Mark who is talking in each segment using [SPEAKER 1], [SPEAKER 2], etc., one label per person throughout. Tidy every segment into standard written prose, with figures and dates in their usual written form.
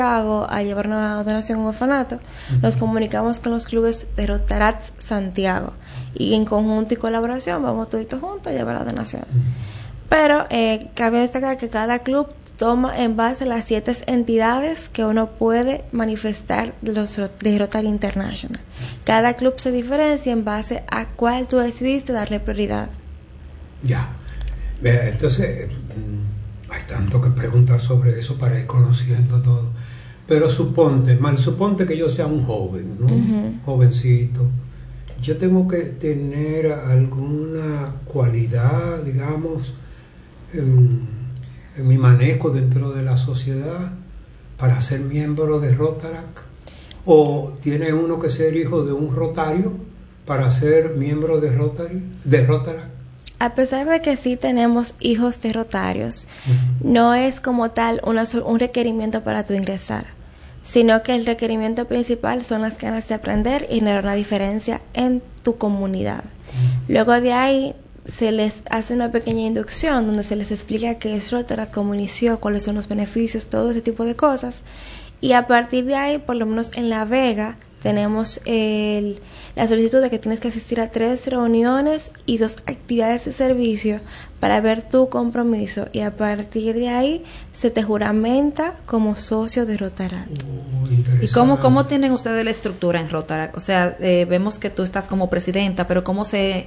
[SPEAKER 1] a llevar una donación a un orfanato, nos comunicamos con los clubes de Rotaract Santiago y en conjunto y colaboración vamos toditos juntos a llevar la donación. Pero cabe destacar que cada club toma en base las 7 entidades que uno puede manifestar de Rotary International. Cada club se diferencia en base a cuál tú decidiste darle prioridad.
[SPEAKER 2] Ya. Entonces, hay tanto que preguntar sobre eso para ir conociendo todo. Pero suponte que yo sea un joven, ¿no? Jovencito. Yo tengo que tener alguna cualidad, digamos, en mi manejo dentro de la sociedad para ser miembro de Rotaract. ¿O tiene uno que ser hijo de un rotario para ser miembro de Rotaract?
[SPEAKER 1] A pesar de que sí tenemos hijos de rotarios, no es como tal un requerimiento para tu ingresar, sino que el requerimiento principal son las ganas de aprender y generar una diferencia en tu comunidad. Luego de ahí se les hace una pequeña inducción donde se les explica qué es Rotaract, cómo inició, cuáles son los beneficios, todo ese tipo de cosas. Y a partir de ahí, por lo menos en La Vega, tenemos la solicitud de que tienes que asistir a 3 reuniones y 2 actividades de servicio para ver tu compromiso, y a partir de ahí se te juramenta como socio de Rotaract.
[SPEAKER 3] ¿Y cómo tienen ustedes la estructura en Rotaract? O sea, vemos que tú estás como presidenta, pero ¿cómo es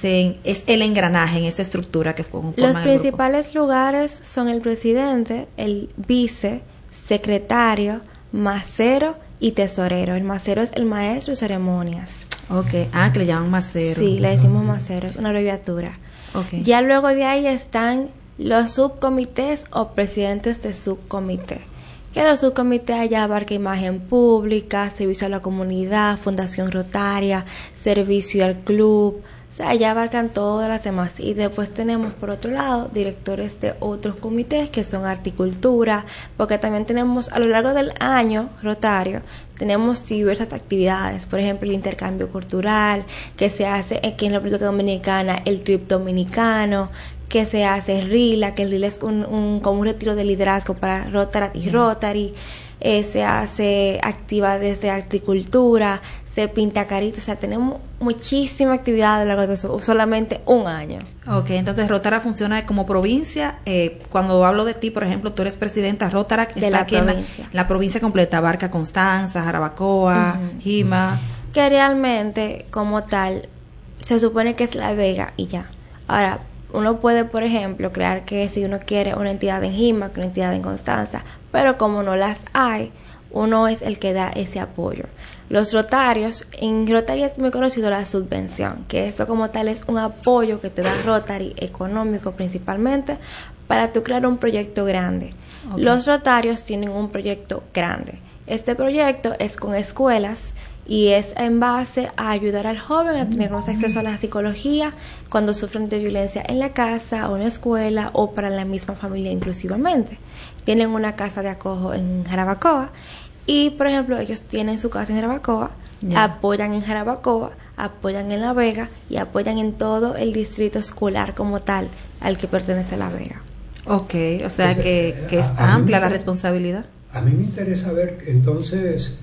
[SPEAKER 3] el engranaje en esa estructura que conforman el grupo?
[SPEAKER 1] Los principales lugares son el presidente, el vice, secretario, macero y tesorero. El macero es el maestro de ceremonias.
[SPEAKER 3] Okay. Que le llaman macero.
[SPEAKER 1] Sí, le decimos macero, es una abreviatura.
[SPEAKER 3] Okay.
[SPEAKER 1] Ya luego de ahí están los subcomités o presidentes de subcomité. Que los subcomités allá abarca imagen pública, servicio a la comunidad, fundación rotaria, servicio al club. O sea, allá abarcan todas las demás. Y después tenemos, por otro lado, directores de otros comités que son horticultura, porque también tenemos a lo largo del año rotario, tenemos diversas actividades. Por ejemplo, el intercambio cultural que se hace aquí en la República Dominicana, el trip dominicano, que se hace RILA, que el RILA es como un retiro de liderazgo para Rotaract y Rotary. Se hace actividades de horticultura, se pinta caritas, o sea, tenemos muchísima actividad a lo largo de eso, solamente un año.
[SPEAKER 3] Ok, entonces Rotaract funciona como provincia. Cuando hablo de ti, por ejemplo, tú eres presidenta, Rotaract
[SPEAKER 1] de
[SPEAKER 3] está
[SPEAKER 1] la
[SPEAKER 3] aquí
[SPEAKER 1] provincia.
[SPEAKER 3] En la provincia completa, abarca Constanza, Jarabacoa, Jima.
[SPEAKER 1] Que realmente, como tal, se supone que es La Vega y ya. Ahora, uno puede, por ejemplo, crear que si uno quiere una entidad en Jima, que una entidad en Constanza, pero como no las hay, uno es el que da ese apoyo. Los rotarios, en Rotary es muy conocido la subvención, que eso como tal es un apoyo que te da Rotary, económico principalmente, para tú crear un proyecto grande. Okay. Los rotarios tienen un proyecto grande. Este proyecto es con escuelas y es en base a ayudar al joven a tener más acceso a la psicología cuando sufren de violencia en la casa o en la escuela o para la misma familia inclusivamente. Tienen una casa de acojo en Jarabacoa y, por ejemplo, ellos tienen su casa en Jarabacoa, apoyan en Jarabacoa, apoyan en La Vega y apoyan en todo el distrito escolar como tal al que pertenece La Vega.
[SPEAKER 3] Ok, o sea que es amplia la responsabilidad.
[SPEAKER 2] A mí me interesa ver, entonces,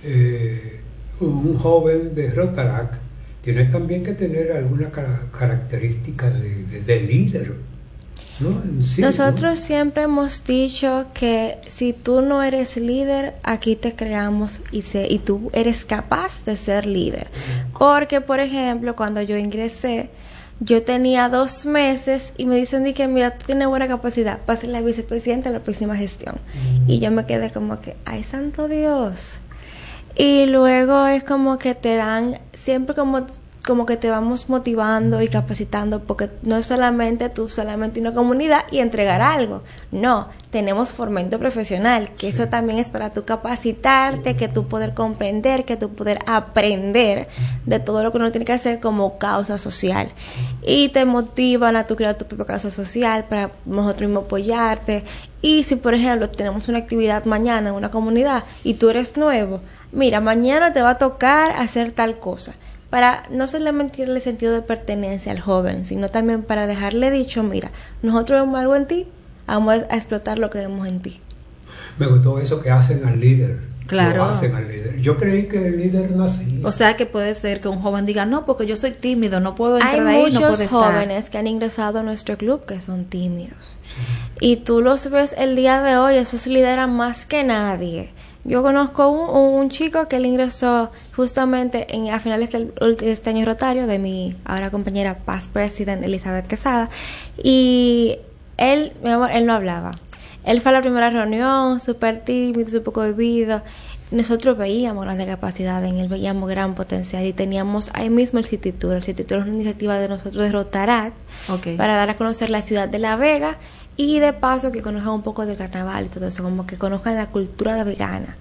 [SPEAKER 2] un joven de Rotaract tiene también que tener alguna característica de líder, ¿no? Sí,
[SPEAKER 1] nosotros
[SPEAKER 2] ¿no?
[SPEAKER 1] Siempre hemos dicho que si tú no eres líder, aquí te creamos y tú eres capaz de ser líder. Porque, por ejemplo, cuando yo ingresé, yo tenía 2 meses y me dicen que mira, tú tienes buena capacidad para ser la vicepresidenta de la próxima gestión. Y yo me quedé como que, ay, santo Dios. Y luego es como que te dan, siempre como que te vamos motivando y capacitando, porque no es solamente tú, solamente una comunidad y entregar algo. No, tenemos fomento profesional, que eso también es para tú capacitarte, que tú poder comprender, que tú poder aprender de todo lo que uno tiene que hacer como causa social. Y te motivan a tú crear tu propia causa social para nosotros mismos apoyarte. Y si, por ejemplo, tenemos una actividad mañana en una comunidad y tú eres nuevo, mira, mañana te va a tocar hacer tal cosa. Para no solamente darle sentido de pertenencia al joven, sino también para dejarle dicho, mira, nosotros vemos algo en ti, vamos a explotar lo que vemos en ti.
[SPEAKER 2] Me gustó eso que hacen al líder.
[SPEAKER 3] Claro.
[SPEAKER 2] Lo hacen al líder. Yo creí que el líder nacía.
[SPEAKER 3] O sea que puede ser que un joven diga, no, porque yo soy tímido, no puedo entrar
[SPEAKER 1] Hay
[SPEAKER 3] ahí, no puedo
[SPEAKER 1] muchos
[SPEAKER 3] estar.
[SPEAKER 1] jóvenes que han ingresado a nuestro club que son tímidos. Y tú los ves el día de hoy, esos lideran más que nadie. Yo conozco un chico que él ingresó justamente a finales de este año rotario de mi ahora compañera past president Elizabeth Quesada, y él, mi amor, él no hablaba. Él fue a la primera reunión, súper tímido, súper cohibido. Nosotros veíamos grandes capacidades en él, veíamos gran potencial y teníamos ahí mismo el City Tour. El City Tour es una iniciativa de nosotros de Rotaract para dar a conocer la ciudad de La Vega y de paso que conozcan un poco del carnaval y todo eso, como que conozcan la cultura de vegana.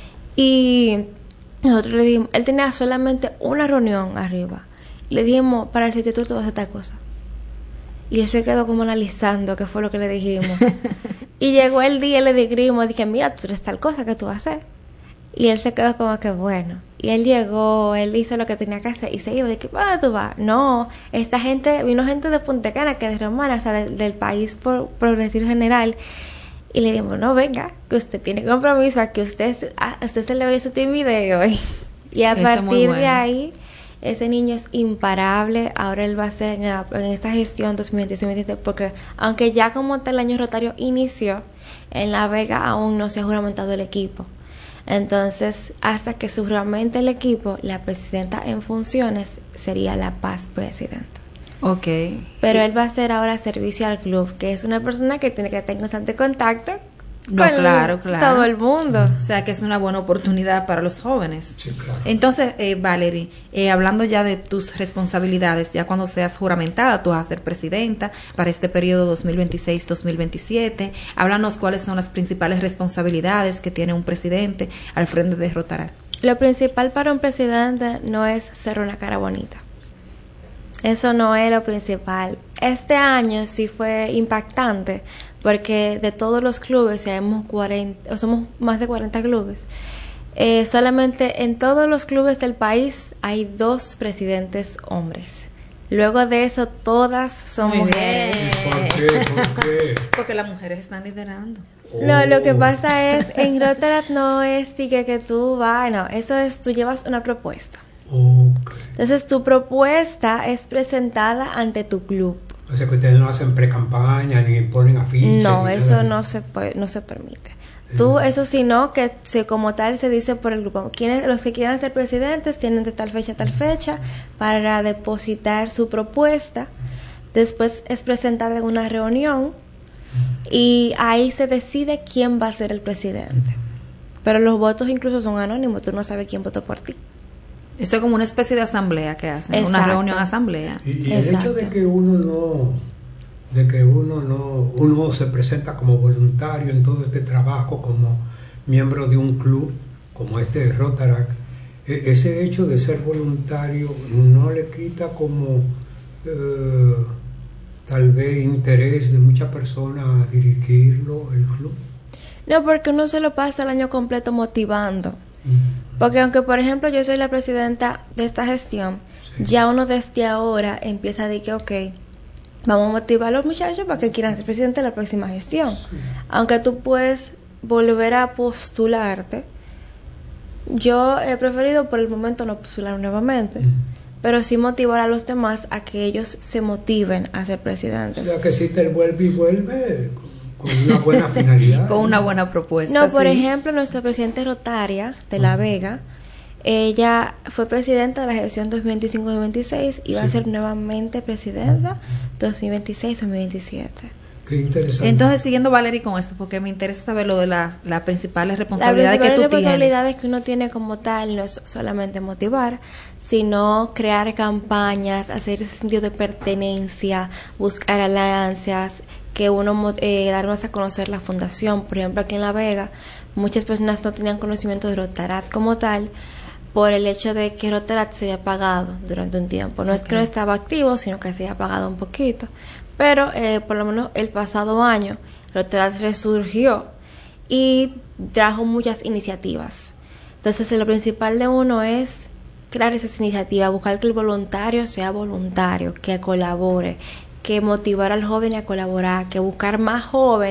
[SPEAKER 1] Y nosotros le dijimos, él tenía solamente una reunión arriba. Le dijimos, para el City Tour tú vas a hacer tal cosa. Y él se quedó como analizando qué fue lo que le dijimos. Y llegó el día y le dijimos, dije, mira, tú eres tal cosa que tú vas a hacer. Y él se quedó como que bueno. Y él llegó, él hizo lo que tenía que hacer y se iba. Dije, ¿para dónde tú vas? No, esta gente, vino gente de Punta Cana, que de Romana, o sea, del país progresivo general. Y le dijimos, no, venga, que usted tiene compromiso, a que usted se le ve ese video. Y a partir de ahí, ese niño es imparable. Ahora él va a ser en esta gestión 2020-2027, porque aunque ya como tal el año rotario inició, en La Vega aún no se ha juramentado el equipo. Entonces, hasta que se juramente el equipo, la presidenta en funciones sería la past president.
[SPEAKER 3] Ok.
[SPEAKER 1] Pero él va a hacer ahora servicio al club, que es una persona que tiene que estar en constante contacto
[SPEAKER 3] No,
[SPEAKER 1] con
[SPEAKER 3] claro.
[SPEAKER 1] todo el mundo.
[SPEAKER 3] O sea que es una buena oportunidad para los jóvenes.
[SPEAKER 2] Sí, claro.
[SPEAKER 3] Entonces, Valerie, hablando ya de tus responsabilidades, ya cuando seas juramentada, tú vas a ser presidenta para este periodo 2026-2027. Háblanos cuáles son las principales responsabilidades que tiene un presidente al frente de Rotaract.
[SPEAKER 1] Lo principal para un presidente no es ser una cara bonita. Eso no es lo principal. Este año sí fue impactante porque de todos los clubes somos más de 40 clubes. Solamente en todos los clubes del país hay 2 presidentes hombres. Luego de eso todas son mujeres.
[SPEAKER 2] ¿Por qué?
[SPEAKER 3] Porque las mujeres están liderando.
[SPEAKER 1] No, lo que pasa es, en Rotaract no es que tú vas, no, eso es, tú llevas una propuesta.
[SPEAKER 2] Okay.
[SPEAKER 1] Entonces tu propuesta es presentada ante tu club.
[SPEAKER 2] O sea que ustedes no hacen pre-campaña ni ponen afiches.
[SPEAKER 1] No, eso no se permite. Tú, eso sino que como tal se dice por el grupo. Los que quieran ser presidentes tienen de tal fecha a tal fecha para depositar su propuesta. Después es presentada en una reunión y ahí se decide quién va a ser el presidente. Pero los votos incluso son anónimos, tú no sabes quién votó por ti.
[SPEAKER 3] Eso es como una especie de asamblea que hacen,
[SPEAKER 1] Exacto.
[SPEAKER 3] Una reunión asamblea.
[SPEAKER 2] Y el hecho de que uno se presenta como voluntario en todo este trabajo, como miembro de un club, como este de Rotaract, ese hecho de ser voluntario no le quita como tal vez interés de muchas personas a dirigirlo, el club.
[SPEAKER 1] No, porque uno se lo pasa el año completo motivando. Porque aunque, por ejemplo, yo soy la presidenta de esta gestión, sí, ya uno desde ahora empieza a decir que, ok, vamos a motivar a los muchachos para que quieran ser presidente de la próxima gestión. Sí. Aunque tú puedes volver a postularte, yo he preferido por el momento no postular nuevamente, pero sí motivar a los demás a que ellos se motiven a ser presidentes.
[SPEAKER 2] O sea, que si te vuelve y vuelve con una buena finalidad.
[SPEAKER 3] Con una buena propuesta.
[SPEAKER 1] No, por ejemplo, nuestra presidenta Rotaria de La Vega, ella fue presidenta de la gestión 2025-2026 y va a ser nuevamente presidenta 2026-2027.
[SPEAKER 2] Qué interesante.
[SPEAKER 3] Entonces, siguiendo Valerie con esto, porque me interesa saber lo de las principales responsabilidades que tú tienes. Las
[SPEAKER 1] responsabilidades que uno tiene como tal no es solamente motivar, sino crear campañas, hacer ese sentido de pertenencia, buscar alianzas, que uno darnos a conocer la fundación. Por ejemplo, aquí en La Vega muchas personas no tenían conocimiento de Rotaract como tal por el hecho de que Rotaract se había apagado durante un tiempo. No es que no estaba activo, sino que se había apagado un poquito, pero por lo menos el pasado año Rotaract resurgió y trajo muchas iniciativas. Entonces lo principal de uno es crear esas iniciativas, buscar que el voluntario sea voluntario, que colabore, que motivar al joven a colaborar, que buscar más jóvenes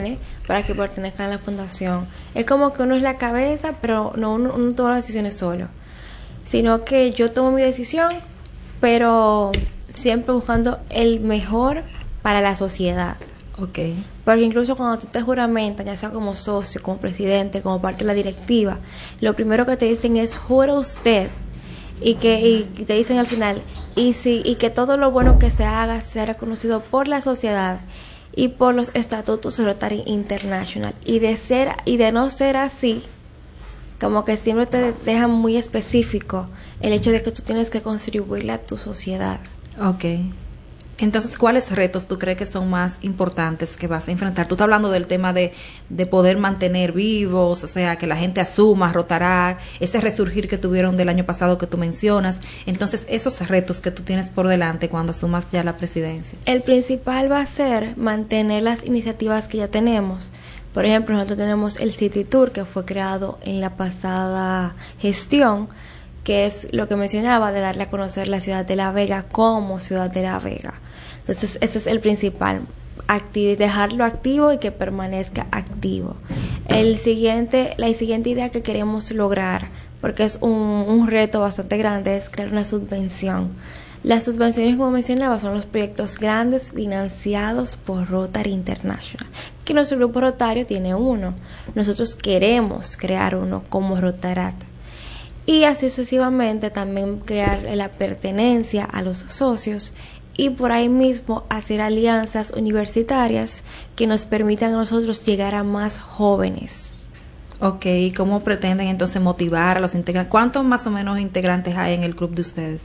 [SPEAKER 1] para que pertenezcan a la fundación. Es como que uno es la cabeza, pero uno no toma las decisiones solo, sino que yo tomo mi decisión, pero siempre buscando el mejor para la sociedad.
[SPEAKER 3] Okay.
[SPEAKER 1] Porque incluso cuando tú te juramentas, ya sea como socio, como presidente, como parte de la directiva, lo primero que te dicen es jura usted, y te dicen al final y que todo lo bueno que se haga sea reconocido por la sociedad y por los estatutos de Rotary International, y de no ser así, como que siempre te dejan muy específico el hecho de que tú tienes que contribuirle a tu sociedad.
[SPEAKER 3] Okay. Entonces, ¿cuáles retos tú crees que son más importantes que vas a enfrentar? Tú estás hablando del tema de poder mantener vivos, o sea, que la gente asuma, rotará, ese resurgir que tuvieron del año pasado que tú mencionas. Entonces, esos retos que tú tienes por delante cuando asumas ya la presidencia.
[SPEAKER 1] El principal va a ser mantener las iniciativas que ya tenemos. Por ejemplo, nosotros tenemos el City Tour, que fue creado en la pasada gestión, que es lo que mencionaba, de darle a conocer la ciudad de La Vega como ciudad de La Vega. Entonces, ese es el principal, dejarlo activo y que permanezca activo. La siguiente idea que queremos lograr, porque es un reto bastante grande, es crear una subvención. Las subvenciones, como mencionaba, son los proyectos grandes financiados por Rotary International, que nuestro grupo rotario tiene uno. Nosotros queremos crear uno como Rotarat. Y así sucesivamente también crear la pertenencia a los socios y por ahí mismo hacer alianzas universitarias que nos permitan a nosotros llegar a más jóvenes.
[SPEAKER 3] Ok, ¿y cómo pretenden entonces motivar a los integrantes? ¿Cuántos más o menos integrantes hay en el club de ustedes?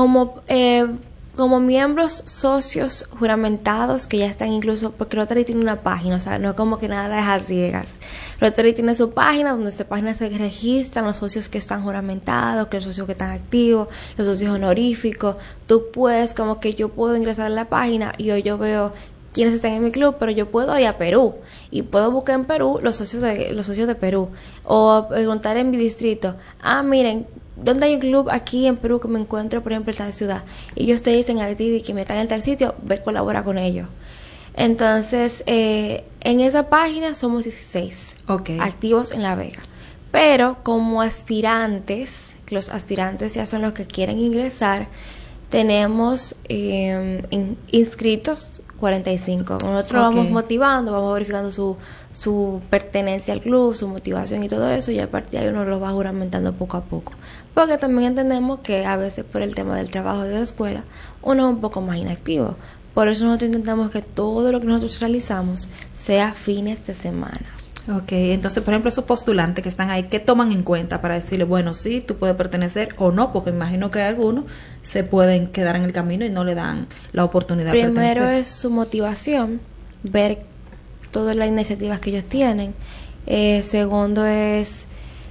[SPEAKER 1] Como miembros socios juramentados que ya están incluso, porque Rotary tiene una página, o sea, no es como que nada es a ciegas. Rotary tiene su página, donde esta página se registran los socios que están juramentados, que los socios que están activos, los socios honoríficos. Tú puedes, como que yo puedo ingresar a la página y hoy yo veo quiénes están en mi club, pero yo puedo ir a Perú y puedo buscar en Perú los socios de Perú, o preguntar en mi distrito, miren, ¿dónde hay un club aquí en Perú que me encuentro, por ejemplo, en tal ciudad? Y ellos te dicen a ti que me están en tal sitio, ve, colabora con ellos. Entonces, en esa página somos 16 activos en La Vega. Pero como aspirantes, los aspirantes ya son los que quieren ingresar, tenemos inscritos 45. Nosotros vamos motivando, vamos verificando su pertenencia al club, su motivación y todo eso, y a partir de ahí uno lo va juramentando poco a poco. Porque también entendemos que a veces por el tema del trabajo de la escuela, uno es un poco más inactivo. Por eso nosotros intentamos que todo lo que nosotros realizamos sea fines de semana.
[SPEAKER 3] Ok, entonces, por ejemplo, esos postulantes que están ahí, ¿qué toman en cuenta para decirle, bueno, sí, tú puedes pertenecer o no? Porque imagino que algunos se pueden quedar en el camino y no le dan la oportunidad de pertenecer.
[SPEAKER 1] Primero es su motivación, ver todas las iniciativas que ellos tienen. Segundo es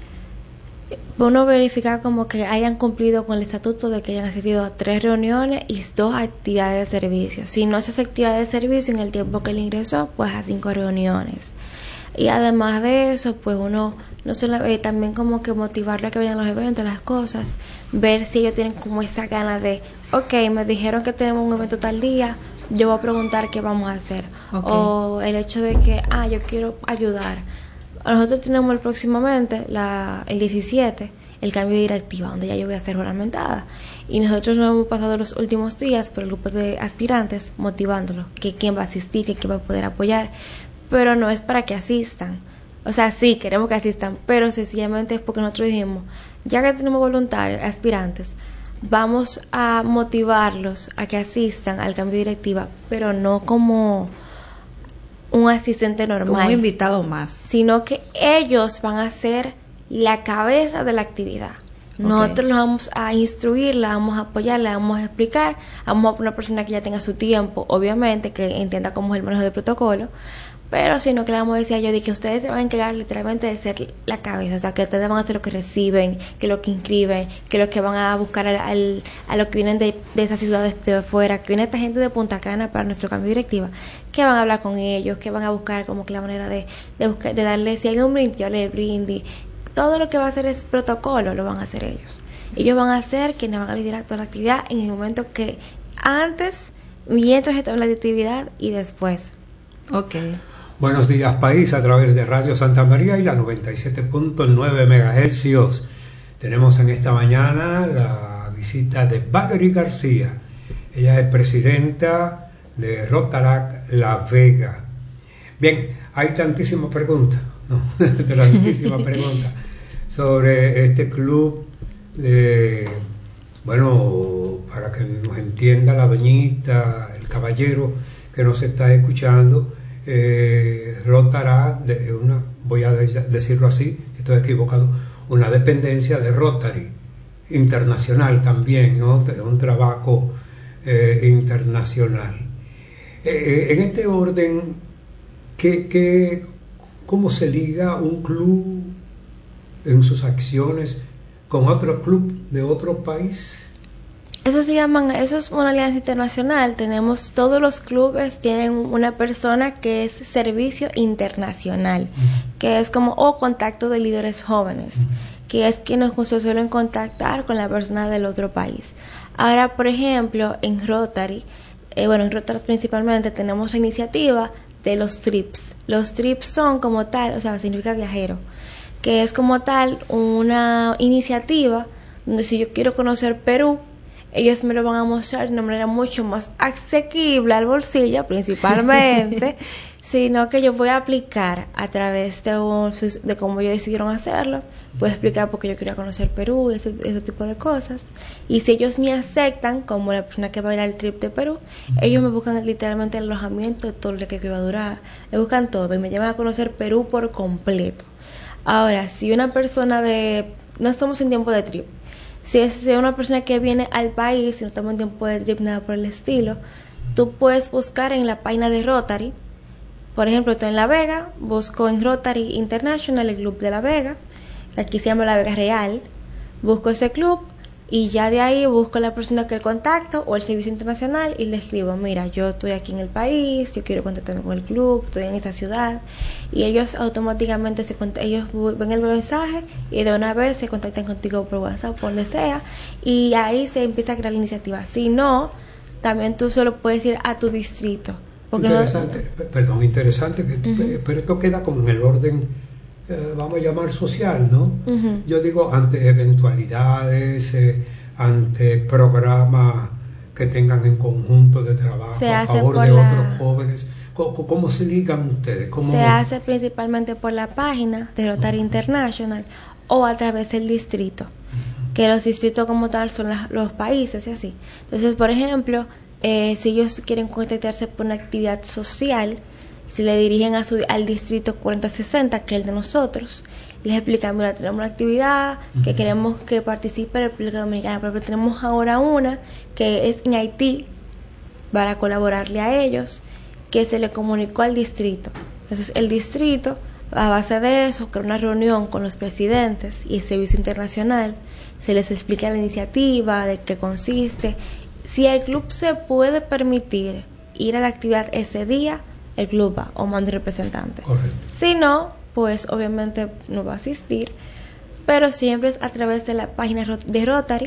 [SPEAKER 1] uno verificar como que hayan cumplido con el estatuto, de que hayan asistido a 3 reuniones y 2 actividades de servicio. Si no esas actividades de servicio en el tiempo que él ingresó, pues a 5 reuniones. Y además de eso, pues uno no se también como que motivarlo a que vayan a los eventos, las cosas, ver si ellos tienen como esa gana de, me dijeron que tenemos un evento tal día, yo voy a preguntar qué vamos a hacer. O el hecho de que, yo quiero ayudar. Nosotros tenemos próximamente, el 17, el cambio de directiva, donde ya yo voy a ser juramentada. Y nosotros nos hemos pasado los últimos días por el grupo de aspirantes motivándolos, que quién va a asistir, que quién va a poder apoyar. Pero no es para que asistan. O sea, sí, queremos que asistan, pero sencillamente es porque nosotros dijimos, ya que tenemos voluntarios, aspirantes, vamos a motivarlos a que asistan al cambio de directiva, pero no como un asistente normal,
[SPEAKER 3] como un invitado más,
[SPEAKER 1] sino que ellos van a ser la cabeza de la actividad. Nosotros los vamos a instruir, la vamos a apoyar, la vamos a explicar, vamos a poner una persona que ya tenga su tiempo, obviamente, que entienda cómo es el manejo del protocolo, pero si no, que le vamos a decir yo, de que ustedes se van a encargar literalmente de ser la cabeza, o sea, que ustedes van a hacer lo que reciben, que lo que inscriben, que lo que van a buscar a los que vienen de esas ciudades de afuera, que viene esta gente de Punta Cana para nuestro cambio de directiva, que van a hablar con ellos, que van a buscar como que la manera de darle, si hay un brindis, yo le brindis. Todo lo que va a hacer es protocolo, lo van a hacer ellos. Ellos van a ser quienes van a liderar toda la actividad en el momento que antes, mientras está en la actividad y después.
[SPEAKER 2] Bueno, Buenos días país a través de Radio Santa María y la 97.9 MHz. Tenemos en esta mañana la visita de Valerie García. Ella es presidenta de Rotaract La Vega. Bien, hay tantísimas preguntas, ¿no? Tantísimas preguntas sobre este club. Bueno, para que nos entienda la doñita, el caballero que nos está escuchando, Rotaract, voy a decirlo así, si estoy equivocado, una dependencia de Rotary internacional también, ¿no? Un trabajo internacional. En este orden, ¿cómo se liga un club en sus acciones con otro club de otro país?
[SPEAKER 1] Eso es una alianza internacional. Tenemos, todos los clubes tienen una persona que es servicio internacional, que es como contacto de líderes jóvenes, que es quienes se suelen contactar con la persona del otro país. Ahora, por ejemplo, en Rotary, en Rotary principalmente tenemos la iniciativa de los trips. Los trips son como tal, o sea, significa viajero, que es como tal una iniciativa donde si yo quiero conocer Perú, ellos me lo van a mostrar de una manera mucho más asequible al bolsillo, principalmente, sino que yo voy a aplicar a través de cómo ellos decidieron hacerlo. Voy a explicar por qué yo quería conocer Perú y ese tipo de cosas. Y si ellos me aceptan como la persona que va a ir al trip de Perú, ellos me buscan literalmente el alojamiento de todo lo que va a durar. Me buscan todo y me llevan a conocer Perú por completo. Ahora, si una persona no estamos en tiempo de trip, si es una persona que viene al país y no estamos en tiempo de trip, nada por el estilo, tú puedes buscar en la página de Rotary. Por ejemplo, estoy en La Vega, busco en Rotary International, el club de La Vega, aquí se llama La Vega Real, busco ese club y ya de ahí busco a la persona que contacto o el servicio internacional y le escribo, mira, yo estoy aquí en el país, yo quiero contactarme con el club, estoy en esta ciudad, y ellos automáticamente ellos ven el mensaje y de una vez se contactan contigo por WhatsApp, por donde sea, y ahí se empieza a crear la iniciativa. Si no, también tú solo puedes ir a tu distrito.
[SPEAKER 2] Interesante, interesante, pero esto queda como en el orden, vamos a llamar social, ¿no? Yo digo, ante eventualidades, ante programas que tengan en conjunto de trabajo a favor de otros jóvenes. ¿Cómo se ligan ustedes?
[SPEAKER 1] Se hace principalmente por la página de Rotary International o a través del distrito, que los distritos como tal son los países y así. Entonces, por ejemplo, si ellos quieren contactarse por una actividad social, se le dirigen al distrito 4060, que es el de nosotros, y les explican, mira, tenemos una actividad que queremos que participe la República Dominicana, pero tenemos ahora una que es en Haití, para colaborarle a ellos, que se le comunicó al distrito. Entonces el distrito, a base de eso, crea una reunión con los presidentes y el servicio internacional, se les explica la iniciativa, de qué consiste. Si el club se puede permitir ir a la actividad ese día, el club va o manda representante.
[SPEAKER 2] Correcto.
[SPEAKER 1] Si no, pues obviamente no va a asistir, pero siempre es a través de la página de Rotary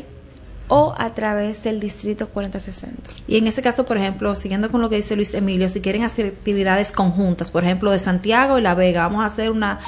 [SPEAKER 1] o a través del distrito 4060.
[SPEAKER 3] Y en ese caso, por ejemplo, siguiendo con lo que dice Luis Emilio, si quieren hacer actividades conjuntas, por ejemplo, de Santiago y La Vega, vamos a hacer una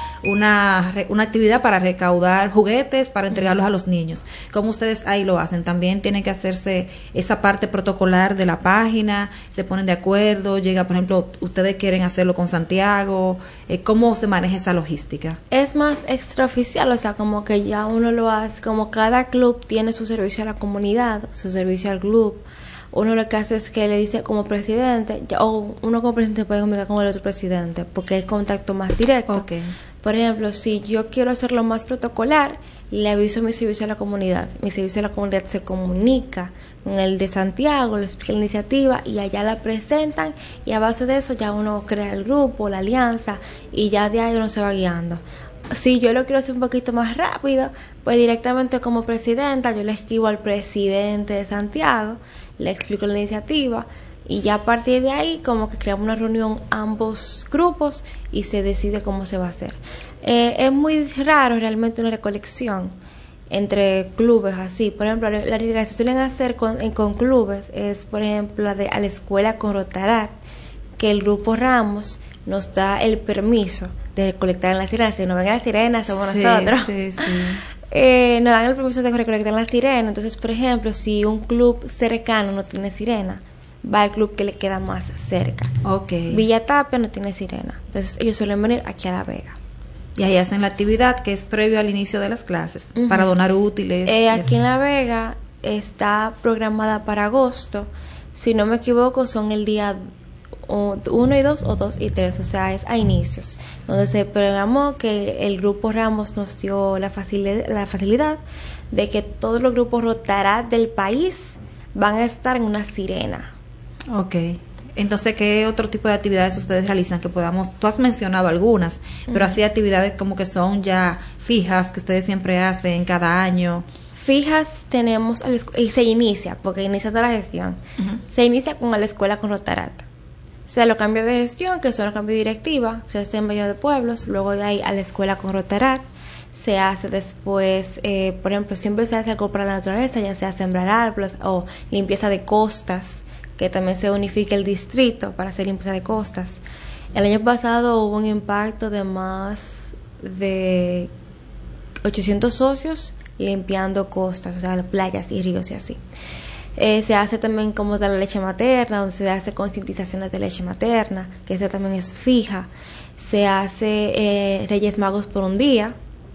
[SPEAKER 3] actividad para recaudar juguetes para entregarlos a los niños. ¿Cómo ustedes ahí lo hacen? También tiene que hacerse esa parte protocolar de la página, se ponen de acuerdo, llega, por ejemplo, ustedes quieren hacerlo con Santiago, ¿cómo se maneja esa logística?
[SPEAKER 1] Es más extraoficial, o sea, como que ya uno lo hace, como cada club tiene su servicio a la comunidad, su servicio al club. Uno lo que hace es que le dice como presidente, o uno como presidente puede comunicar con el otro presidente, porque hay contacto más directo.
[SPEAKER 3] Okay.
[SPEAKER 1] Por ejemplo, si yo quiero hacerlo más protocolar, le aviso a mi servicio a la comunidad. Mi servicio a la comunidad se comunica con el de Santiago, le explica la iniciativa y allá la presentan, y a base de eso ya uno crea el grupo, la alianza, y ya de ahí uno se va guiando. Si yo lo quiero hacer un poquito más rápido, pues directamente como presidenta yo le escribo al presidente de Santiago, le explico la iniciativa y ya a partir de ahí como que creamos una reunión ambos grupos y se decide cómo se va a hacer. Es muy raro realmente una recolección entre clubes así. Por ejemplo, la que se suelen hacer con clubes es, por ejemplo, a la escuela con Rotaract, que el grupo Ramos nos da el permiso de recolectar en las sirenas. Si no ven las sirenas, somos nosotros.
[SPEAKER 3] Sí.
[SPEAKER 1] Nos dan el permiso de recolectar en la sirena. Entonces, por ejemplo, si un club cercano no tiene sirena, va al club que le queda más cerca.
[SPEAKER 3] Okay.
[SPEAKER 1] Villa Tapia no tiene sirena. Entonces, ellos suelen venir aquí a La Vega.
[SPEAKER 3] Y ahí hacen la actividad que es previo al inicio de las clases, para donar útiles.
[SPEAKER 1] Aquí en La Vega está programada para agosto. Si no me equivoco, son el día 1 y 2 o 2 y 3, o sea, es a inicios, donde se programó que el grupo Ramos nos dio la facilidad de que todos los grupos Rotaract del país van a estar en una sirena.
[SPEAKER 3] Ok. Entonces, ¿qué otro tipo de actividades ustedes realizan que podamos? Tú has mencionado algunas, pero así actividades como que son ya fijas, que ustedes siempre hacen cada año.
[SPEAKER 1] Fijas tenemos, y se inicia, porque inicia toda la gestión, se inicia con la escuela con Rotaract. O sea, los cambios de gestión, que son los cambios de directiva, o sea, está en Valle de Pueblos, luego de ahí a la escuela con Rotaract, se hace después, por ejemplo, siempre se hace algo para la naturaleza, ya sea sembrar árboles o limpieza de costas, que también se unifica el distrito para hacer limpieza de costas. El año pasado hubo un impacto de más de 800 socios limpiando costas, o sea, playas y ríos y así. Se hace también como de la leche materna, donde se hace concientizaciones de leche materna, que esa también es fija. Se hace Reyes Magos por un día.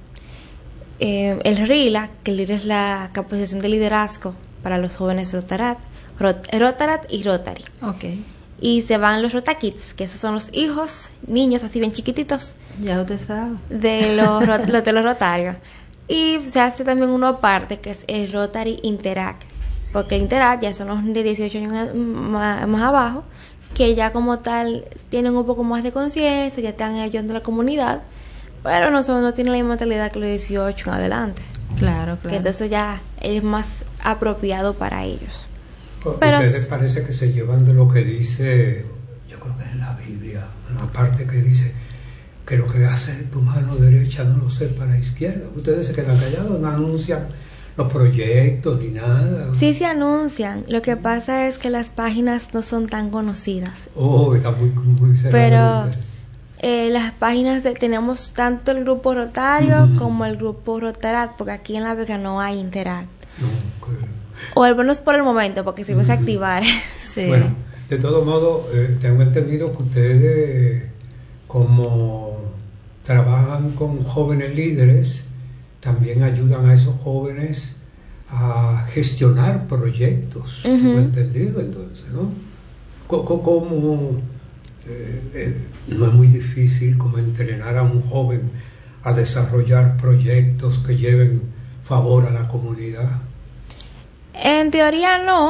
[SPEAKER 1] El RILA, que el RILA es la capacitación de liderazgo para los jóvenes Rotaract y Rotary.
[SPEAKER 3] Okay.
[SPEAKER 1] Y se van los Rotakids, que esos son los hijos, niños así bien chiquititos.
[SPEAKER 3] Ya usted sabe.
[SPEAKER 1] De los Rotarios. Y se hace también uno aparte, que es el Rotary Interact. Porque Interact ya son los de 18 años más abajo, que ya como tal tienen un poco más de conciencia, ya están ayudando a la comunidad, pero no tienen la misma mentalidad que los 18 en adelante.
[SPEAKER 3] Claro.
[SPEAKER 1] Que entonces ya es más apropiado para ellos.
[SPEAKER 2] Pero ustedes parece que se llevan de lo que dice, yo creo que es en la Biblia, en la parte que dice que lo que hace tu mano derecha no lo sepa la izquierda. Ustedes se quedan callados, no anuncian los proyectos ni nada.
[SPEAKER 1] Sí se anuncian, lo que pasa es que las páginas no son tan conocidas.
[SPEAKER 2] Está muy
[SPEAKER 1] cerrado. Pero las páginas tenemos tanto el grupo Rotario como el grupo Rotaract, porque aquí en La Vega no hay Interact. O al menos por el momento, porque se va a activar.
[SPEAKER 3] Sí.
[SPEAKER 2] Bueno, de todo modo, tengo entendido que ustedes, como trabajan con jóvenes líderes, también ayudan a esos jóvenes a gestionar proyectos. Tengo entendido, entonces, ¿no? ¿Cómo no es muy difícil como entrenar a un joven a desarrollar proyectos que lleven favor a la comunidad?
[SPEAKER 1] En teoría no,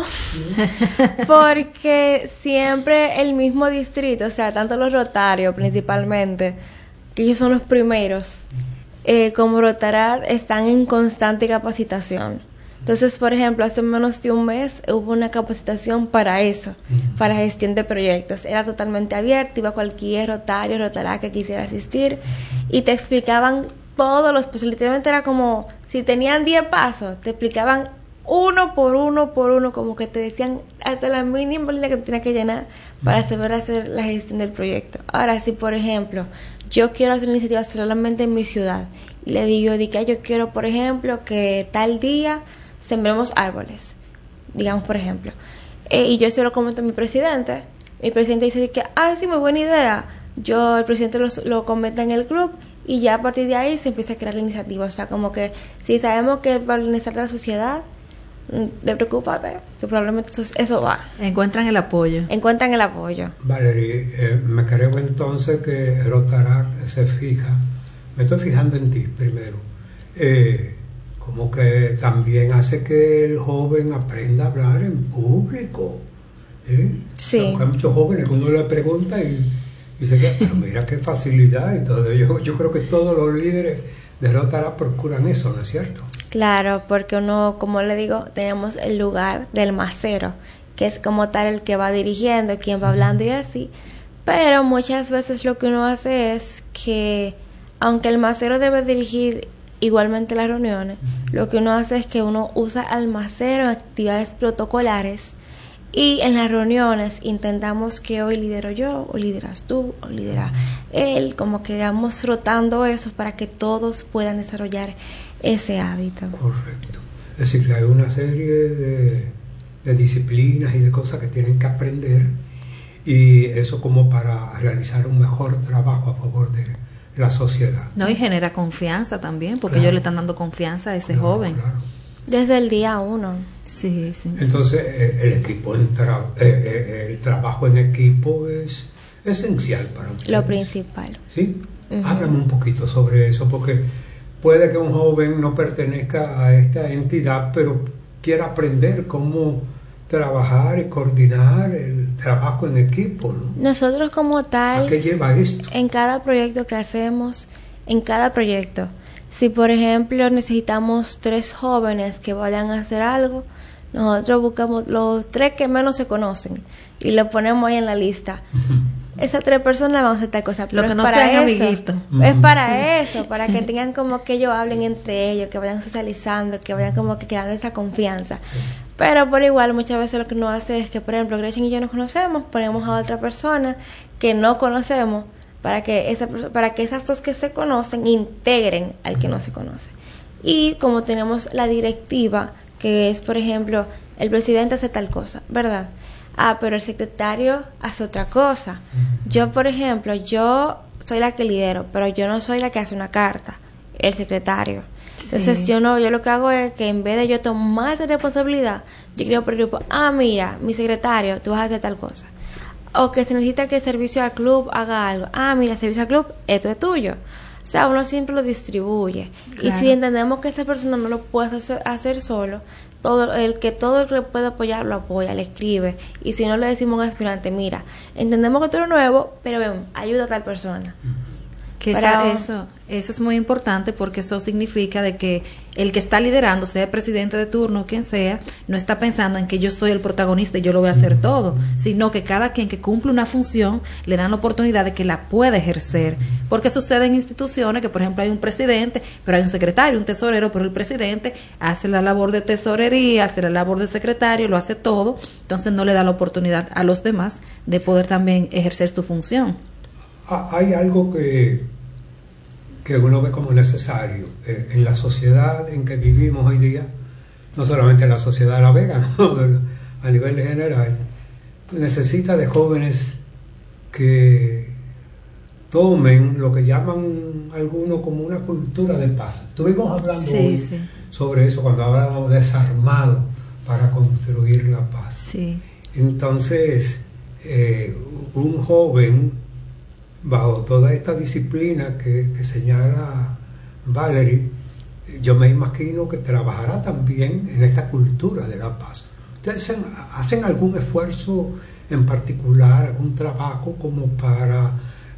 [SPEAKER 1] porque siempre el mismo distrito, o sea, tanto los Rotarios principalmente, que ellos son los primeros, como Rotaract están en constante capacitación. Entonces, por ejemplo, hace menos de un mes hubo una capacitación para eso, para gestión de proyectos. Era totalmente abierta, iba cualquier Rotario, Rotaract que quisiera asistir y te explicaban todos los pasos. Literalmente era como, si tenían 10 pasos, te explicaban uno por uno, como que te decían hasta la mínima línea que tú tenías que llenar para saber hacer la gestión del proyecto. Ahora, si por ejemplo, yo quiero hacer una iniciativa solamente en mi ciudad, y le digo, yo quiero, por ejemplo, que tal día sembremos árboles, digamos, por ejemplo, y yo se lo comento a mi presidente dice que, sí, muy buena idea. El presidente lo comenta en el club, y ya a partir de ahí se empieza a crear la iniciativa. O sea, como que si sabemos que para organizar la sociedad, de preocúpate, que probablemente eso va.
[SPEAKER 3] Encuentran el apoyo.
[SPEAKER 2] Valerie, me creo entonces que Rotaract se fija, me estoy fijando en ti primero, como que también hace que el joven aprenda a hablar en público.
[SPEAKER 1] Sí.
[SPEAKER 2] Porque hay muchos jóvenes que uno le pregunta y se queda, pero mira qué facilidad y todo. Yo creo que todos los líderes de Rotaract procuran eso, ¿no es cierto?
[SPEAKER 1] Claro, porque uno, como le digo, tenemos el lugar del macero, que es como tal el que va dirigiendo, quien va hablando y así. Pero muchas veces lo que uno hace es que, aunque el macero debe dirigir igualmente las reuniones, lo que uno hace es que uno usa al macero en actividades protocolares Y en las reuniones intentamos que hoy lidero yo, o lideras tú, o lidera él, como que vamos rotando eso para que todos puedan desarrollar ese hábito.
[SPEAKER 2] Correcto. Es decir, que hay una serie de disciplinas y de cosas que tienen que aprender, y eso como para realizar un mejor trabajo a favor de la sociedad.
[SPEAKER 3] No, y genera confianza también, porque
[SPEAKER 2] Claro.
[SPEAKER 3] ellos le están dando confianza a ese
[SPEAKER 2] Claro,
[SPEAKER 3] joven.
[SPEAKER 2] claro.
[SPEAKER 1] Desde el día 1.
[SPEAKER 3] Sí, sí.
[SPEAKER 2] Entonces, el trabajo en equipo es esencial para ustedes.
[SPEAKER 1] Lo principal.
[SPEAKER 2] ¿Sí?
[SPEAKER 1] Ujú.
[SPEAKER 2] Háblame un poquito sobre eso, porque puede que un joven no pertenezca a esta entidad, pero quiera aprender cómo trabajar y coordinar el trabajo en equipo, ¿no?
[SPEAKER 1] Nosotros como
[SPEAKER 2] ¿A
[SPEAKER 1] tal,
[SPEAKER 2] qué lleva esto?
[SPEAKER 1] en cada proyecto que hacemos, si por ejemplo necesitamos 3 jóvenes que vayan a hacer algo, nosotros buscamos los 3 que menos se conocen y lo ponemos ahí en la lista. Esas 3 personas van a hacer tal cosa, pero
[SPEAKER 3] Lo que
[SPEAKER 1] es
[SPEAKER 3] no
[SPEAKER 1] para
[SPEAKER 3] sean
[SPEAKER 1] eso.
[SPEAKER 3] amiguitos.
[SPEAKER 1] Es para eso, para que tengan como que ellos hablen entre ellos, que vayan socializando, que vayan como que creando esa confianza. Pero por igual muchas veces lo que nos hace es que, por ejemplo, Gretchen y yo nos conocemos, ponemos a otra persona que no conocemos para que esas 2 que se conocen integren al que no se conoce. Y como tenemos la directiva, que es, por ejemplo, el presidente hace tal cosa, ¿verdad? Pero el secretario hace otra cosa. Yo, por ejemplo, yo soy la que lidero, pero yo no soy la que hace una carta, el secretario. Entonces
[SPEAKER 3] Sí.
[SPEAKER 1] yo lo que hago es que en vez de yo tomar esa responsabilidad, yo creo por el grupo, mira, mi secretario, tú vas a hacer tal cosa. O que se necesita que el servicio al club haga algo. Mira, el servicio al club, esto es tuyo. O sea, uno siempre lo distribuye.
[SPEAKER 3] Claro.
[SPEAKER 1] Y si entendemos que esa persona no lo puede hacer solo, todo el que le puede apoyar, lo apoya, le escribe. Y si no, le decimos a un aspirante, mira, entendemos que tú eres nuevo, pero ven, ayuda a tal persona.
[SPEAKER 3] Que eso es muy importante, porque eso significa de que el que está liderando, sea el presidente de turno, quien sea, no está pensando en que yo soy el protagonista y yo lo voy a hacer todo, sino que cada quien que cumple una función le dan la oportunidad de que la pueda ejercer. Porque sucede en instituciones que, por ejemplo, hay un presidente, pero hay un secretario, un tesorero, pero el presidente hace la labor de tesorería, hace la labor de secretario, lo hace todo, entonces no le da la oportunidad a los demás de poder también ejercer su función.
[SPEAKER 2] Hay algo que uno ve como necesario en la sociedad en que vivimos hoy día, no solamente en la sociedad de La Vega, ¿no? A nivel general, necesita de jóvenes que tomen lo que llaman algunos como una cultura de paz. Estuvimos hablando hoy sobre eso cuando hablábamos de desarmado para construir la paz.
[SPEAKER 3] Sí.
[SPEAKER 2] Entonces, un joven, bajo toda esta disciplina que señala Valerie, yo me imagino que trabajará también en esta cultura de la paz. ¿Ustedes hacen algún esfuerzo en particular, algún trabajo como para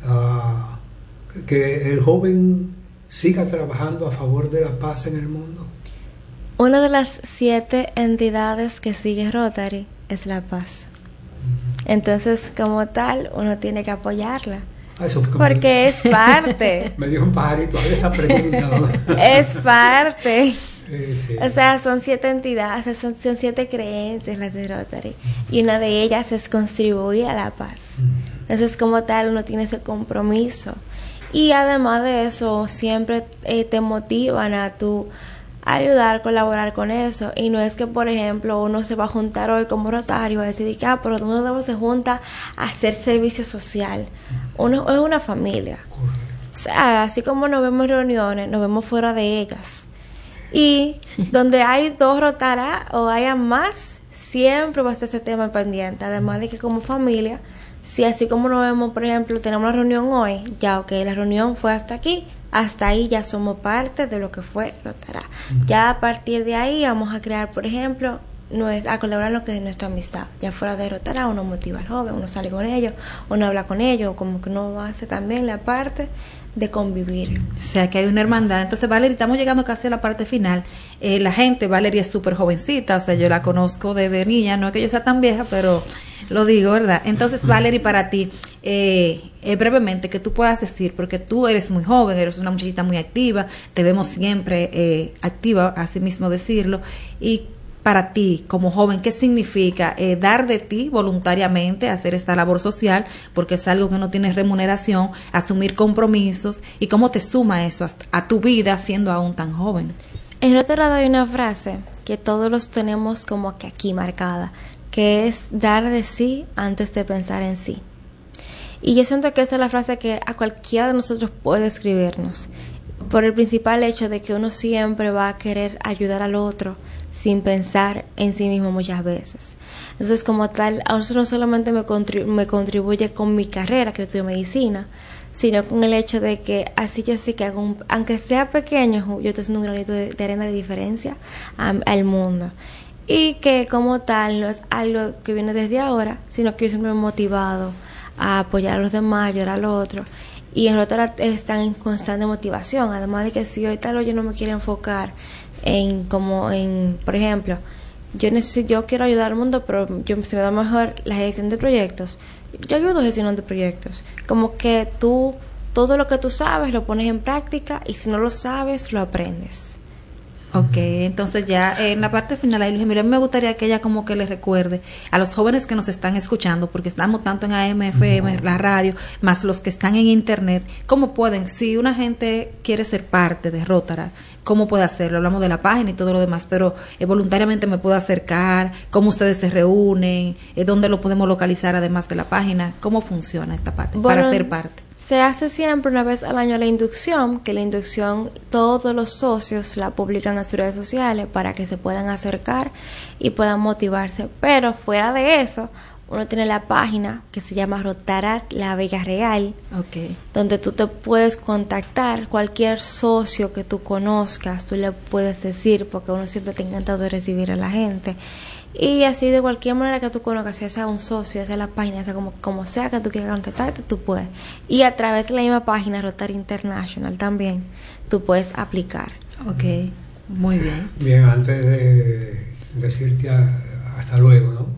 [SPEAKER 2] que el joven siga trabajando a favor de la paz en el mundo?
[SPEAKER 1] Una de las 7 entidades que sigue Rotary es la paz. Entonces, como tal, uno tiene que apoyarla.
[SPEAKER 2] Eso fue
[SPEAKER 1] porque es parte.
[SPEAKER 2] Me dijo un pajarito, a ver esa pregunta.
[SPEAKER 1] Es parte.
[SPEAKER 2] Sí.
[SPEAKER 1] O sea, son 7 entidades, son 7 creencias las de Rotary. Y una de ellas es contribuir a la paz. Entonces, como tal, uno tiene ese compromiso. Y además de eso, siempre te motivan a tu ayudar, colaborar con eso. Y no es que, por ejemplo, uno se va a juntar hoy como rotario a decidir que, pero uno se junta a hacer servicio social. Uno es una familia. O sea, así como nos vemos en reuniones, nos vemos fuera de ellas. Y donde hay 2 rotaras o haya más, siempre va a estar ese tema pendiente. Además de que como familia, si así como nos vemos, por ejemplo, tenemos una reunión hoy, ya la reunión fue hasta aquí, hasta ahí ya somos parte de lo que fue Rotara. Ya a partir de ahí vamos a crear, por ejemplo, a colaborar en lo que es nuestra amistad. Ya fuera de Rotara, uno motiva al joven, uno sale con ellos, uno habla con ellos, como que uno hace también la parte de convivir.
[SPEAKER 3] O sea, que hay una hermandad. Entonces, Valerie, estamos llegando casi a la parte final. La gente, Valerie es súper jovencita, o sea, yo la conozco desde niña, no es que yo sea tan vieja, pero lo digo, ¿verdad? Entonces, Valerie, para ti, brevemente, que tú puedas decir, porque tú eres muy joven, eres una muchachita muy activa, te vemos siempre activa, así mismo decirlo, y para ti como joven, ¿qué significa dar de ti voluntariamente, hacer esta labor social, porque es algo que no tiene remuneración, asumir compromisos, y cómo te suma eso a tu vida siendo aún tan joven?
[SPEAKER 1] En Rotaract hay una frase que todos los tenemos como que aquí marcada, que es dar de sí antes de pensar en sí. Y yo siento que esa es la frase que a cualquiera de nosotros puede escribirnos, por el principal hecho de que uno siempre va a querer ayudar al otro sin pensar en sí mismo muchas veces. Entonces, como tal, a nosotros no solamente me contribuye con mi carrera, que yo estudio medicina, sino con el hecho de que así yo sé que aunque sea pequeño, yo estoy haciendo un granito de arena de diferencia al mundo. Y que como tal no es algo que viene desde ahora, sino que yo siempre me he motivado a apoyar a los demás, ayudar al otro. Y en Rotaract están en constante motivación, además de que si hoy tal vez yo no me quiero enfocar por ejemplo, yo quiero ayudar al mundo, pero se me da mejor la gestión de proyectos. Yo ayudo gestionando proyectos, como que todo lo que tú sabes lo pones en práctica, y si no lo sabes lo aprendes.
[SPEAKER 3] Ok, entonces ya en la parte final, ahí, Luis, mira, me gustaría que ella como que les recuerde a los jóvenes que nos están escuchando, porque estamos tanto en AM, FM, la radio, más los que están en internet, cómo pueden, si una gente quiere ser parte de Rotaract, cómo puede hacerlo. Hablamos de la página y todo lo demás, pero voluntariamente me puedo acercar, cómo ustedes se reúnen, dónde lo podemos localizar además de la página, cómo funciona esta parte para ser parte.
[SPEAKER 1] Se hace siempre una vez al año la inducción, que la inducción todos los socios la publican en las redes sociales para que se puedan acercar y puedan motivarse. Pero fuera de eso, uno tiene la página que se llama Rotaract La Vega Real, donde tú te puedes contactar, cualquier socio que tú conozcas, tú le puedes decir, porque uno siempre está encantado de recibir a la gente. Y así, de cualquier manera que tú conozcas, ya sea un socio, ya sea la página, ya sea como sea que tú quieras contactarte, tú puedes. Y a través de la misma página, Rotaract International, también tú puedes aplicar.
[SPEAKER 3] Ok, muy bien.
[SPEAKER 2] Bien, antes de decirte hasta luego, ¿no?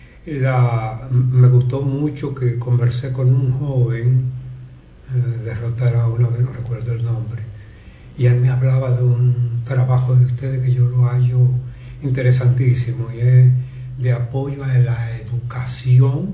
[SPEAKER 2] Me gustó mucho que conversé con un joven de Rotaract una vez, no recuerdo el nombre, y él me hablaba de un trabajo de ustedes que yo lo hallo interesantísimo, y es de apoyo a la educación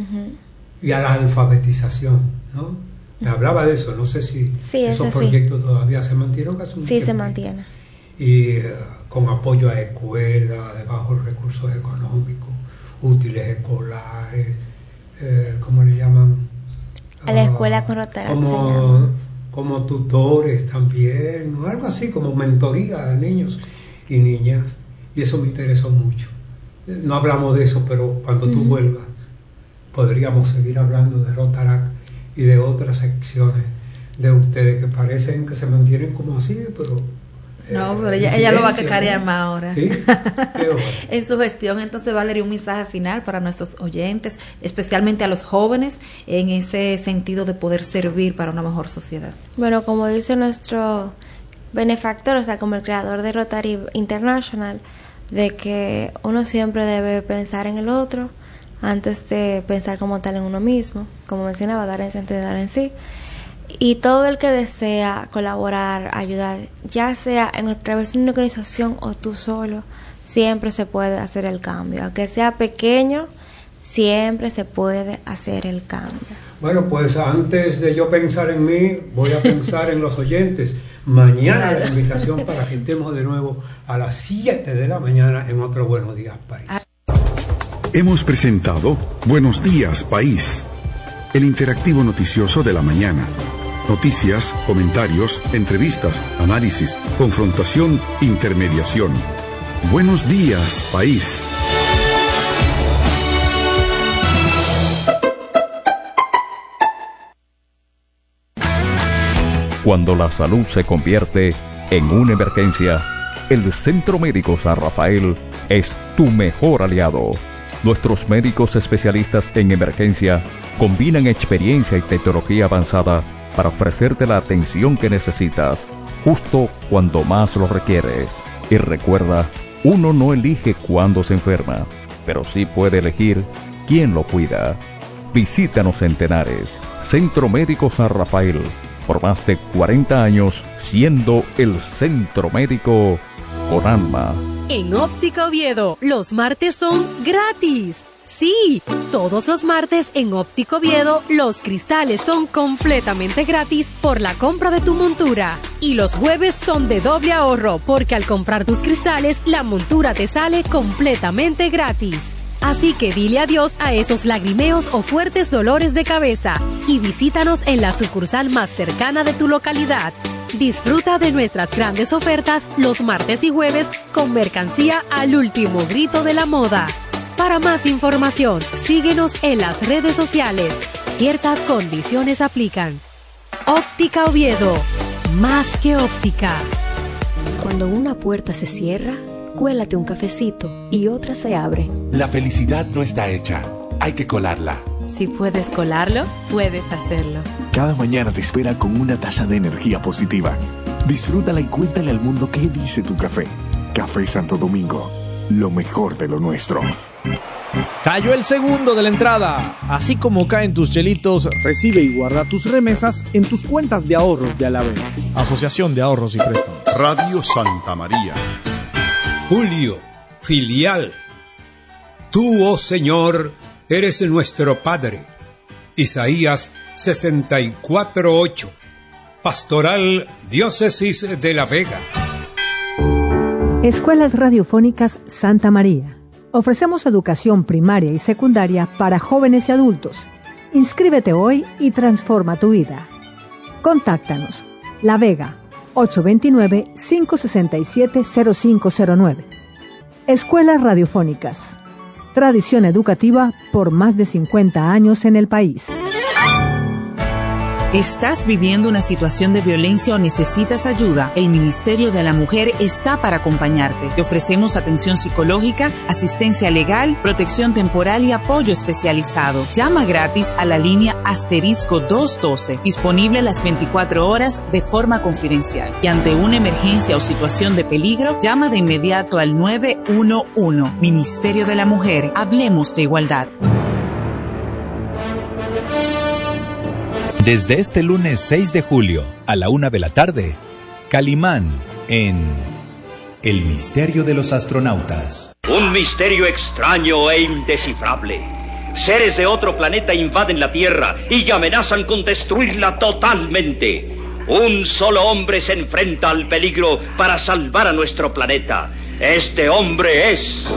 [SPEAKER 2] y a la alfabetización, ¿no? Me hablaba de eso, no sé si esos proyectos todavía se mantienen.
[SPEAKER 1] Sí, se mantiene.
[SPEAKER 2] Y con apoyo a escuelas de bajos recursos económicos, útiles escolares, ¿cómo le llaman?
[SPEAKER 1] A la escuela con Rotaract
[SPEAKER 2] como tutores también, o algo así, como mentoría a niños y niñas. Y eso me interesó mucho. No hablamos de eso, pero cuando tú vuelvas, podríamos seguir hablando de Rotaract y de otras secciones de ustedes que parecen que se mantienen como así, pero...
[SPEAKER 3] No, pero ella lo va a cacarear más ahora.
[SPEAKER 2] ¿Sí?
[SPEAKER 3] En su gestión. Entonces, Valerie, un mensaje final para nuestros oyentes, especialmente a los jóvenes, en ese sentido de poder servir para una mejor sociedad.
[SPEAKER 1] Bueno, como dice nuestro benefactor, o sea, como el creador de Rotaract International, de que uno siempre debe pensar en el otro antes de pensar como tal en uno mismo, como mencionaba, dar en sí antes de dar en sí. Y todo el que desea colaborar, ayudar, ya sea a través de una organización o tú solo, siempre se puede hacer el cambio. Aunque sea pequeño, siempre se puede hacer el cambio.
[SPEAKER 2] Bueno, pues antes de yo pensar en mí, voy a pensar en los oyentes. Mañana la invitación para que estemos de nuevo a las 7 de la mañana en otro Buenos Días País.
[SPEAKER 4] Hemos presentado Buenos Días País, el interactivo noticioso de la mañana. Noticias, comentarios, entrevistas, análisis, confrontación, intermediación. Buenos Días País.
[SPEAKER 5] Cuando la salud se convierte en una emergencia, el Centro Médico San Rafael es tu mejor aliado. Nuestros médicos especialistas en emergencia combinan experiencia y tecnología avanzada para ofrecerte la atención que necesitas, justo cuando más lo requieres. Y recuerda, uno no elige cuándo se enferma, pero sí puede elegir quién lo cuida. Visítanos en Tenares, Centro Médico San Rafael, por más de 40 años siendo el centro médico con alma
[SPEAKER 6] En Óptica Oviedo, los martes son gratis. Sí, todos los martes en Óptica Oviedo, los cristales son completamente gratis por la compra de tu montura. Y los jueves son de doble ahorro, porque al comprar tus cristales, la montura te sale completamente gratis. Así que dile adiós a esos lagrimeos o fuertes dolores de cabeza y visítanos en la sucursal más cercana de tu localidad. Disfruta de nuestras grandes ofertas los martes y jueves con mercancía al último grito de la moda. Para más información, síguenos en las redes sociales. Ciertas condiciones aplican. Óptica Oviedo, más que óptica.
[SPEAKER 7] Cuando una puerta se cierra, cuélate un cafecito y otra se abre.
[SPEAKER 8] La felicidad no está hecha, hay que colarla.
[SPEAKER 6] Si puedes colarlo, puedes hacerlo.
[SPEAKER 9] Cada mañana te espera con una taza de energía positiva. Disfrútala y cuéntale al mundo qué dice tu café. Café Santo Domingo, lo mejor de lo nuestro.
[SPEAKER 10] Cayó el segundo de la entrada. Así como caen tus chelitos, recibe y guarda tus remesas en tus cuentas de ahorros de Alavés. Asociación de Ahorros y Préstamos.
[SPEAKER 11] Radio Santa María.
[SPEAKER 2] Julio, filial. Tú, oh Señor, eres nuestro Padre. Isaías 64:8. Pastoral Diócesis de La Vega.
[SPEAKER 12] Escuelas Radiofónicas Santa María. Ofrecemos educación primaria y secundaria para jóvenes y adultos. Inscríbete hoy y transforma tu vida. Contáctanos. La Vega, 829-567-0509. Escuelas Radiofónicas. Tradición educativa por más de 50 años en el país.
[SPEAKER 13] ¿Estás viviendo una situación de violencia o necesitas ayuda? El Ministerio de la Mujer está para acompañarte. Te ofrecemos atención psicológica, asistencia legal, protección temporal y apoyo especializado. Llama gratis a la línea *212, disponible las 24 horas de forma confidencial. Y ante una emergencia o situación de peligro, llama de inmediato al 911. Ministerio de la Mujer, hablemos de igualdad.
[SPEAKER 14] Desde este lunes 6 de julio a la 1 de la tarde, Calimán en El Misterio de los Astronautas.
[SPEAKER 15] Un misterio extraño e indescifrable. Seres de otro planeta invaden la Tierra y amenazan con destruirla totalmente. Un solo hombre se enfrenta al peligro para salvar a nuestro planeta. Este hombre es...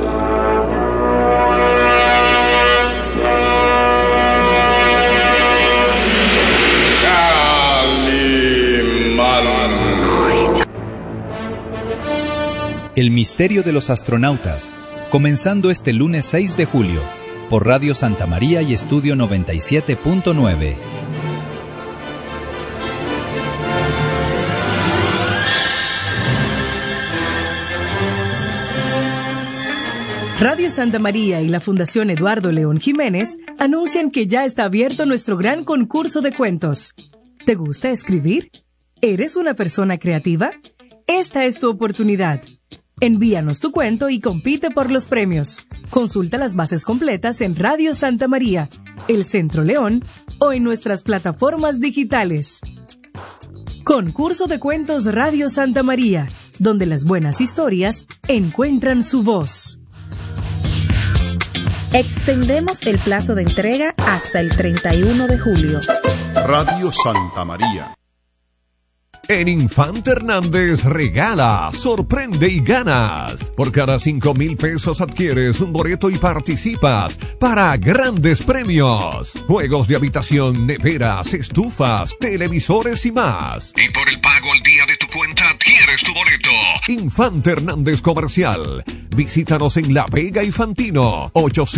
[SPEAKER 14] El Misterio de los Astronautas, comenzando este lunes 6 de julio, por Radio Santa María y Estudio 97.9.
[SPEAKER 16] Radio Santa María y la Fundación Eduardo León Jiménez anuncian que ya está abierto nuestro gran concurso de cuentos. ¿Te gusta escribir? ¿Eres una persona creativa? Esta es tu oportunidad. Envíanos tu cuento y compite por los premios. Consulta las bases completas en Radio Santa María, El Centro León o en nuestras plataformas digitales. Concurso de Cuentos Radio Santa María, donde las buenas historias encuentran su voz.
[SPEAKER 3] Extendemos el plazo de entrega hasta el 31 de julio.
[SPEAKER 11] Radio Santa María.
[SPEAKER 17] En Infante Hernández regala, sorprende y ganas. Por cada 5,000 pesos adquieres un boleto y participas para grandes premios. Juegos de habitación, neveras, estufas, televisores y más. Y por el pago al día de tu cuenta adquieres tu boleto. Infante Hernández Comercial. Visítanos en La Vega y Fantino.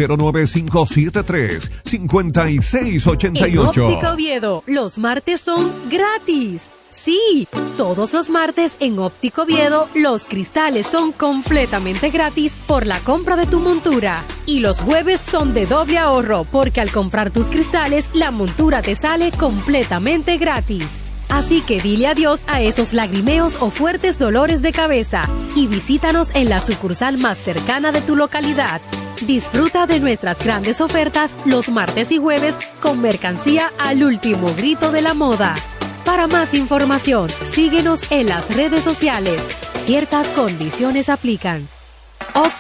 [SPEAKER 17] 809-573-5688.
[SPEAKER 6] En Óptica Oviedo, los martes son gratis. Sí, todos los martes en Óptica Oviedo, los cristales son completamente gratis por la compra de tu montura. Y los jueves son de doble ahorro, porque al comprar tus cristales, la montura te sale completamente gratis. Así que dile adiós a esos lagrimeos o fuertes dolores de cabeza y visítanos en la sucursal más cercana de tu localidad. Disfruta de nuestras grandes ofertas los martes y jueves con mercancía al último grito de la moda. Para más información, síguenos en las redes sociales. Ciertas condiciones aplican.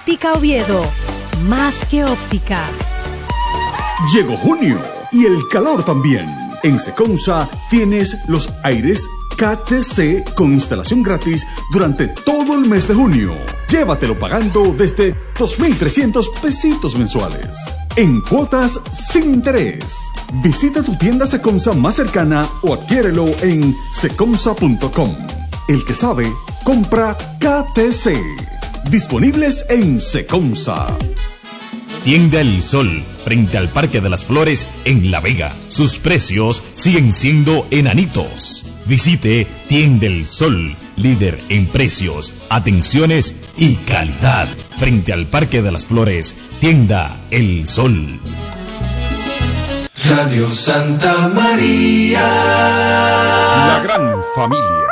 [SPEAKER 6] Óptica Oviedo. Más que óptica.
[SPEAKER 18] Llegó junio y el calor también. En Seconsa tienes los aires KTC con instalación gratis durante todo el mes de junio. Llévatelo pagando desde 2.300 pesitos mensuales. En cuotas sin interés. Visita tu tienda Seconsa más cercana o adquiérelo en seconsa.com. El que sabe, compra KTC. Disponibles en Seconsa.
[SPEAKER 19] Tienda El Sol, frente al Parque de las Flores en La Vega. Sus precios siguen siendo enanitos. Visite Tienda El Sol, líder en precios, atenciones y calidad. Frente al Parque de las Flores, Tienda El Sol.
[SPEAKER 11] Radio Santa María.
[SPEAKER 4] La gran familia.